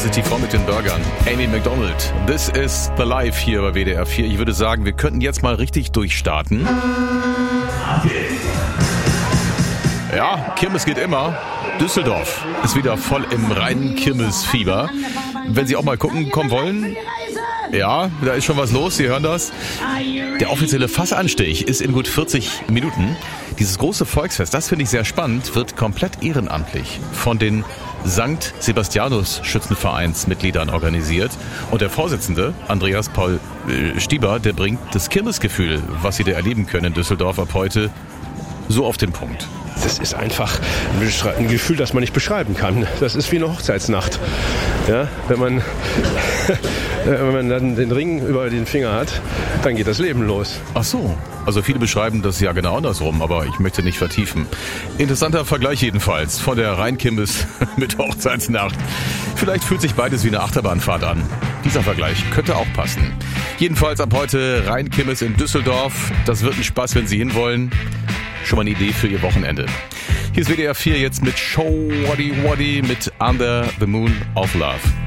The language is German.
ist die Frau mit den Burgern. Amy McDonald. This is the Life hier bei WDR 4. Ich würde sagen, wir könnten jetzt mal richtig durchstarten. Ja, Kirmes geht immer. Düsseldorf ist wieder voll im reinen Kirmesfieber. Wenn Sie auch mal gucken kommen wollen, ja, da ist schon was los, Sie hören das. Der offizielle Fassanstich ist in gut 40 Minuten. Dieses große Volksfest, das finde ich sehr spannend, wird komplett ehrenamtlich von den St. Sebastianus Schützenvereinsmitgliedern organisiert. Und der Vorsitzende, Andreas Paul Stieber, der bringt das Kirmesgefühl, was Sie da erleben können in Düsseldorf ab heute, so auf den Punkt. Das ist einfach ein Gefühl, das man nicht beschreiben kann. Das ist wie eine Hochzeitsnacht. Ja, wenn man dann den Ring über den Finger hat, dann geht das Leben los. Ach so, also viele beschreiben das ja genau andersrum, aber ich möchte nicht vertiefen. Interessanter Vergleich jedenfalls von der Rheinkirmes mit Hochzeitsnacht. Vielleicht fühlt sich beides wie eine Achterbahnfahrt an. Dieser Vergleich könnte auch passen. Jedenfalls ab heute Rheinkirmes in Düsseldorf. Das wird ein Spaß, wenn Sie hinwollen. Schon mal eine Idee für Ihr Wochenende. Hier ist WDR 4 jetzt mit Show Waddy Waddy mit Under the Moon of Love.